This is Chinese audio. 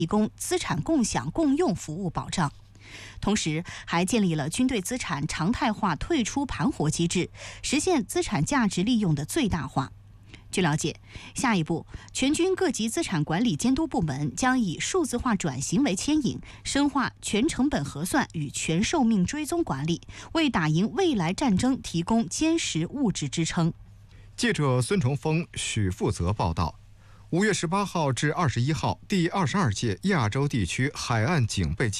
提供资产共享共用服务保障。同时，还建立了军队资产常态化退出盘活机制，实现资产价值利用的最大化。据了解，下一步，全军各级资产管理监督部门将以数字化转型为牵引，深化全成本核算与全寿命追踪管理，为打赢未来战争提供坚实物质支撑。 记者孙崇峰、许富泽报道。5月18号至21号，第22届亚洲地区海岸警备机